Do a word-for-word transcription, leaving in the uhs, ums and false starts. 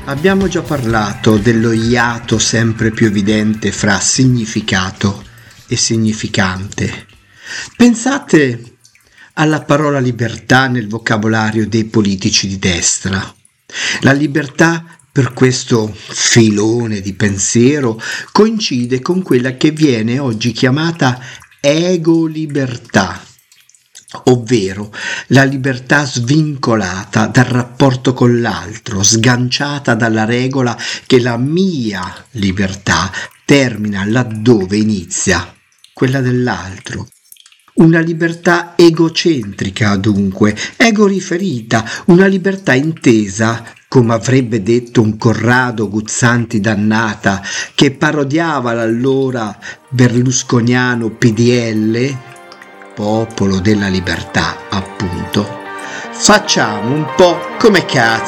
Abbiamo già parlato dello iato sempre più evidente fra significato e significante. Pensate alla parola libertà nel vocabolario dei politici di destra. La libertà per questo filone di pensiero coincide con quella che viene oggi chiamata ego-libertà, ovvero la libertà svincolata dal rapporto con l'altro, sganciata dalla regola che la mia libertà termina laddove inizia quella dell'altro. Una libertà egocentrica, dunque, ego-riferita, una libertà intesa, come avrebbe detto un Corrado Guzzanti dannata, che parodiava l'allora berlusconiano P D L, Popolo della Libertà, appunto. Facciamo un po' come cazzo